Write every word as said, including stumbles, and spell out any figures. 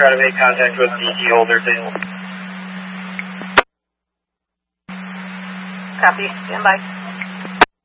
try to make contact with D T holder Dale. Copy. Stand by.